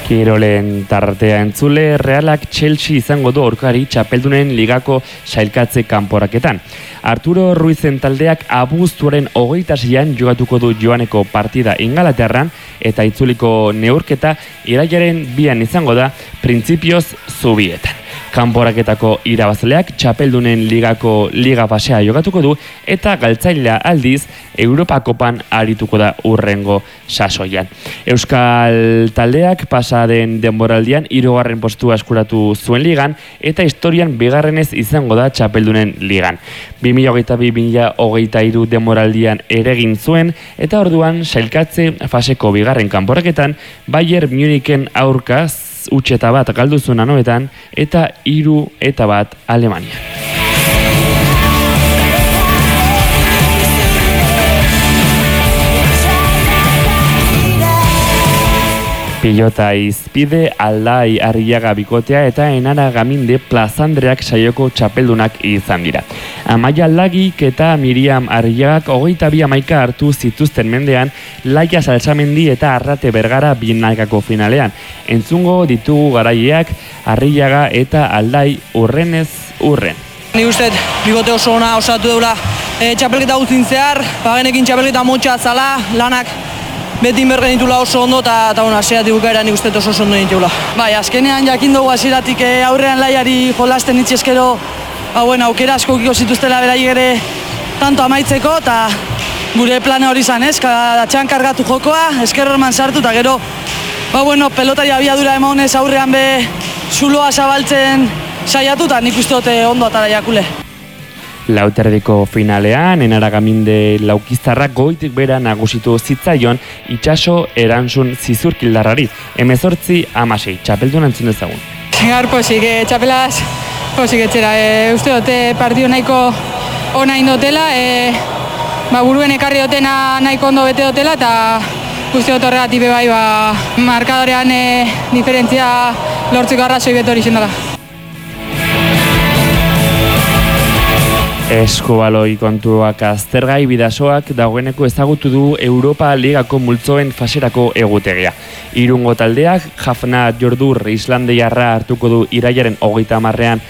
Kirolen tartea entzule, Realak Chelsea izango du aurkari txapeldunen ligako sailkatze kanporaketan. Arturo Ruizen taldeak abuztuaren 26an jogatuko du joaneko partida Ingalaterran eta itzuliko neurketa irailaren 2an izango da printzipioz Zubietan. Kanporaketako irabazleak txapeldunen ligako liga fasea jogatuko du eta galtzailea aldiz Europakopan arituko da urrengo sasoian. Euskal taldeak pasaden denboraldian 3. postua eskuratu zuen ligan eta historian bigarrenez izango da txapeldunen ligan. 2022-2023 denboraldian ere egin zuen eta orduan sailkatze faseko bigarren kanporaketan Bayern Munichen aurka 1-1 galdu zuen anoetan eta 3-1 Alemania. Pilota izpide, Aldai Arriaga bikotea eta Enara Gaminde plazandreak saioko txapeldunak izan dira. Amaia Lagik eta Miriam Arriagak 22 hartu zituzten mendean Laia Salsamendi eta Arrate Bergara binaikako finalean. Entzungo ditugu garaileak Arriaga eta Aldai urrenez urren. Ni uste bigote oso ona osatu deula txapelketa guztin zehar, bagenekin txapelketa motxa zala, lanak beti inbergen ditula oso ondo eta hasieratik bukaera nik uste oso ondo ditula. Bai, azkenean jakin dugu hasieratik aurrean Laiari jolasten itxeskero aukera asko ukiko zituztela beraiek ere tanto amaitzeko eta gure plana hori izan ez, atxean kargatu jokoa, eskerrorman sartu eta gero pelotari abiadura emonez aurrean be zuloa zabaltzen saiatu eta nik uste dute ondo atara jakule. Lauterdiko finalean, Enara Gaminde laukiztarrak goitik bera nagusitu zitzaion itxaso erantzun zizurkildarrari. 18-16, txapeldun entzun dezagun. Gaur posik, txapelaz posik etxera. Uste dute partio nahiko ona indotela, buruen ekarri dutena nahiko ondo bete dutela eta uste dut horregatik bai markadorean diferentzia lortzeko arrazoi beto hori zendala. Eskubaloi kontuak aztergai bidasoak dagoeneko ezagutu du Europa Ligako multzoen faserako egutegia. Irungo taldeak Hafna Jordur Islandiarra hartuko du irailaren 30ean